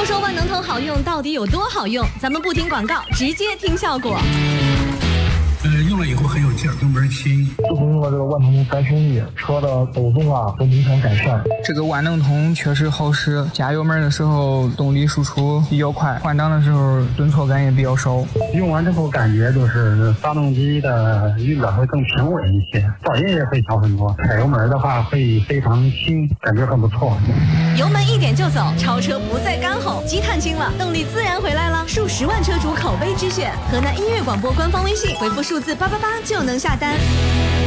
说说万能通好用到底有多好用？咱们不听广告，直接听效果。 用了以后很有劲儿，油门轻。 自从用了这个万能通3升翼，车的抖动啊都明显改善。 这个万能通确实好使，加油门的时候动力输出比较快，换挡的时候顿挫感也比较少。 用完之后感觉就是发动机的运转会更平稳一些，噪音也会小很多。踩油门的话会非常轻，感觉很不错。 油门一点就走，超车不再干吼，积碳轻了，动力自然回来了。数10万车主口碑之选，河南音乐广播官方微信回复数字888就能下单。